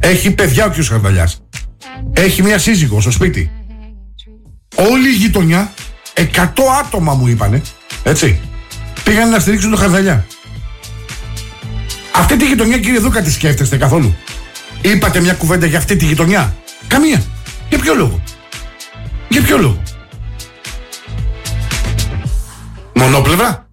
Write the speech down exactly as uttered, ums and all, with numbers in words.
Έχει παιδιά ο κ. Χαρδαλιάς. Έχει μια σύζυγο στο σπίτι. Όλη η γειτονιά, εκατό άτομα μου είπανε, έτσι, πήγαν να στηρίξουν τον Χαρδαλιά. Αυτή τη γειτονιά, κύριε Δούκα, τη σκέφτεστε καθόλου? Είπατε μια κουβέντα για αυτή τη γειτονιά? Καμία. Για ποιο λόγο? Για ποιο λόγο? Μονόπλευρα.